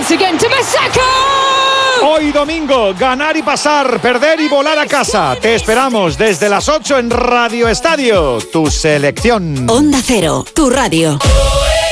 once again to Masako. Hoy domingo, ganar y pasar, perder y volar a casa. Te esperamos desde las 8 en Radio Estadio, tu selección. Onda Cero, tu radio.